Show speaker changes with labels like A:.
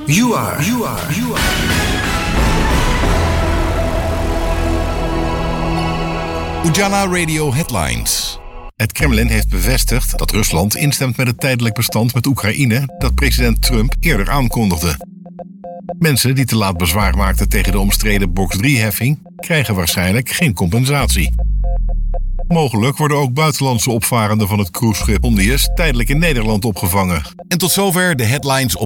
A: You are.
B: Ujala Radio Headlines. Het Kremlin heeft bevestigd dat Rusland instemt met het tijdelijk bestand met Oekraïne dat president Trump eerder aankondigde. Mensen die te laat bezwaar maakten tegen de omstreden Box 3-heffing krijgen waarschijnlijk geen compensatie. Mogelijk worden ook buitenlandse opvarenden van het cruiseschip Hondius tijdelijk in Nederland opgevangen. En tot zover de headlines op